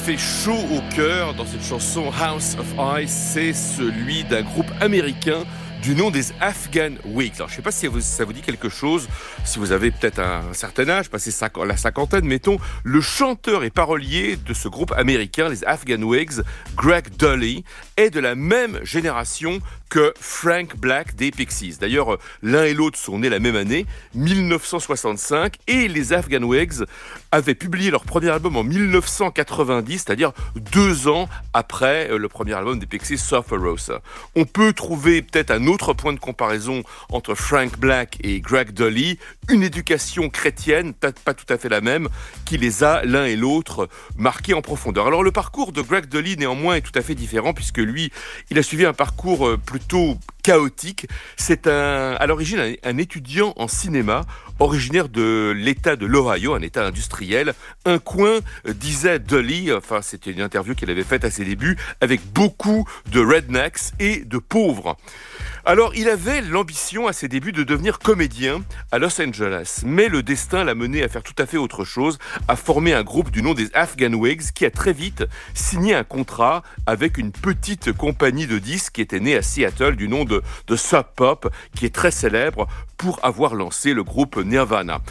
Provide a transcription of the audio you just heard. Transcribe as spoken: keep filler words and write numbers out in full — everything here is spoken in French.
fait chaud au cœur dans cette chanson House of Ice, c'est celui d'un groupe américain du nom des Afghan Whigs. Alors, je ne sais pas si ça vous dit quelque chose, si vous avez peut-être un certain âge, passé la cinquantaine, mettons. Le chanteur et parolier de ce groupe américain, les Afghan Whigs, Greg Dulli, est de la même génération que Frank Black des Pixies. D'ailleurs, l'un et l'autre sont nés la même année, dix-neuf cent soixante-cinq, et les Afghan Whigs avaient publié leur premier album en dix-neuf cent quatre-vingt-dix, c'est-à-dire deux ans après le premier album des Pixies, Surfer Rosa. On peut trouver peut-être un autre point de comparaison entre Frank Black et Greg Dulli, une éducation chrétienne, peut-être pas tout à fait la même, qui les a l'un et l'autre marqués en profondeur. Alors le parcours de Greg Dulli néanmoins est tout à fait différent, puisque lui, il a suivi un parcours plutôt chaotique. C'est un, à l'origine un, un étudiant en cinéma, originaire de l'État de l'Ohio, un État industriel. Un coin, euh, disait Dulli, enfin c'était une interview qu'il avait faite à ses débuts, avec beaucoup de rednecks et de pauvres. Alors, il avait l'ambition à ses débuts de devenir comédien à Los Angeles, mais le destin l'a mené à faire tout à fait autre chose, à former un groupe du nom des Afghan Whigs qui a très vite signé un contrat avec une petite compagnie de disques qui était née à Seattle du nom de, de Sub Pop, qui est très célèbre pour avoir lancé le groupe Nirvana.